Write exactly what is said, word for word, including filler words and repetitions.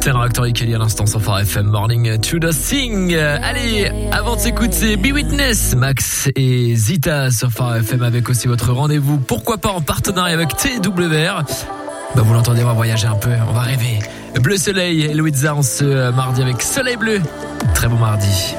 Clan Rectory Kelly à l'instant sur Phare F M. Morning to the Thing. Allez, avant de s'écouter Be Witness, Max et Zita sur Phare F M avec aussi votre rendez-vous. Pourquoi pas en partenariat avec T W R. Bah vous l'entendez, on va voyager un peu, on va rêver. Bleu Soleil et Louisa en ce mardi avec Soleil Bleu. Très bon mardi.